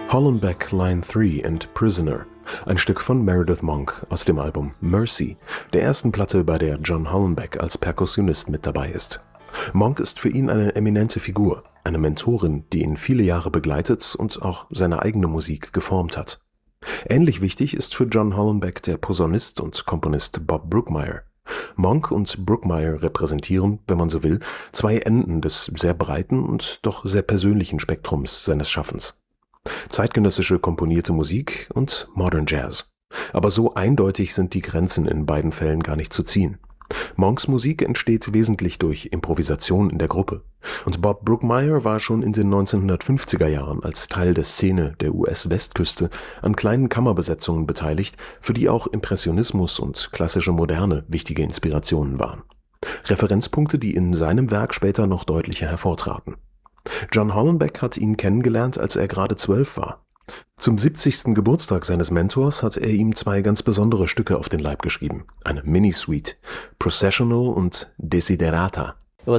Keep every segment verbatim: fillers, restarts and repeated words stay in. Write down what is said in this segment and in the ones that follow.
Hollenbeck Line drei and Prisoner, ein Stück von Meredith Monk aus dem Album Mercy, der ersten Platte, bei der John Hollenbeck als Perkussionist mit dabei ist. Monk ist für ihn eine eminente Figur, eine Mentorin, die ihn viele Jahre begleitet und auch seine eigene Musik geformt hat. Ähnlich wichtig ist für John Hollenbeck der Posaunist und Komponist Bob Brookmeyer. Monk und Brookmeyer repräsentieren, wenn man so will, zwei Enden des sehr breiten und doch sehr persönlichen Spektrums seines Schaffens. Zeitgenössische komponierte Musik und Modern Jazz. Aber so eindeutig sind die Grenzen in beiden Fällen gar nicht zu ziehen. Monks Musik entsteht wesentlich durch Improvisation in der Gruppe. Und Bob Brookmeyer war schon in den neunzehnhundertfünfziger Jahren als Teil der Szene der U S-Westküste an kleinen Kammerbesetzungen beteiligt, für die auch Impressionismus und klassische Moderne wichtige Inspirationen waren. Referenzpunkte, die in seinem Werk später noch deutlicher hervortraten. John Hollenbeck hat ihn kennengelernt, als er gerade zwölf war. Zum siebzigsten Geburtstag seines Mentors hat er ihm zwei ganz besondere Stücke auf den Leib geschrieben. Eine Mini-Suite, Processional und Desiderata.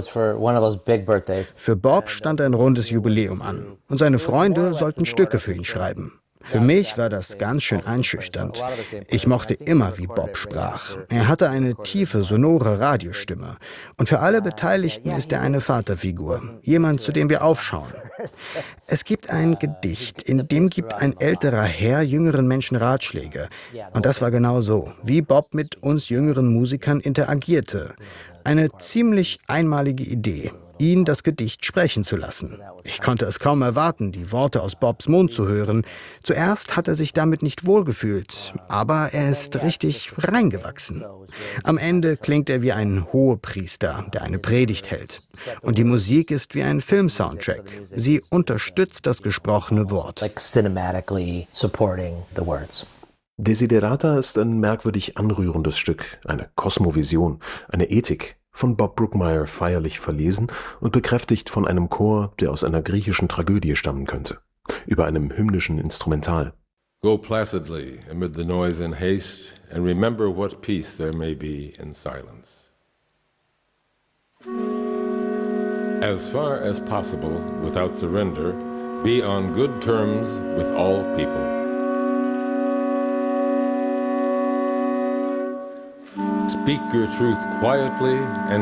Für Bob stand ein rundes Jubiläum an und seine Freunde sollten Stücke für ihn schreiben. Für mich war das ganz schön einschüchternd. Ich mochte immer, wie Bob sprach. Er hatte eine tiefe, sonore Radiostimme. Und für alle Beteiligten ist er eine Vaterfigur, jemand, zu dem wir aufschauen. Es gibt ein Gedicht, in dem gibt ein älterer Herr jüngeren Menschen Ratschläge. Und das war genau so, wie Bob mit uns jüngeren Musikern interagierte. Eine ziemlich einmalige Idee, ihn das Gedicht sprechen zu lassen. Ich konnte es kaum erwarten, die Worte aus Bobs Mund zu hören. Zuerst hat er sich damit nicht wohlgefühlt, aber er ist richtig reingewachsen. Am Ende klingt er wie ein Hohepriester, der eine Predigt hält. Und die Musik ist wie ein Filmsoundtrack. Sie unterstützt das gesprochene Wort. Desiderata ist ein merkwürdig anrührendes Stück, eine Kosmovision, eine Ethik, von Bob Brookmeyer feierlich verlesen und bekräftigt von einem Chor, der aus einer griechischen Tragödie stammen könnte, über einem hymnischen Instrumental. Go placidly amid the noise and haste, and remember what peace there may be in silence. As far as possible, without surrender, be on good terms with all people. Speak your truth quietly and